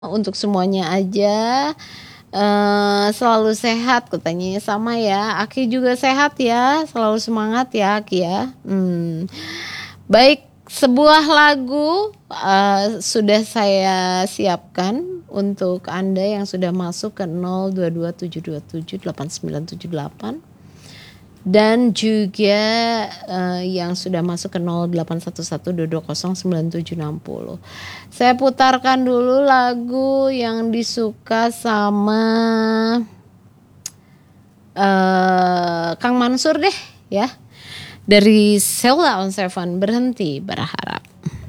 untuk semuanya aja. Selalu sehat katanya, sama ya. Aki juga sehat ya, selalu semangat ya Aki ya. Baik, sebuah lagu sudah saya siapkan untuk Anda yang sudah masuk ke 0227278978 dan juga yang sudah masuk ke 081122097760. Saya putarkan dulu lagu yang disuka sama Kang Mansur deh ya. Dari Sheila on Seven, Berhenti Berharap.